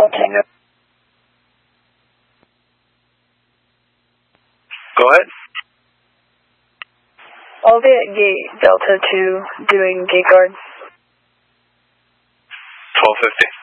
Hotel Tango. Go ahead. I'll be at gate Delta 2 doing gate guard. 1250.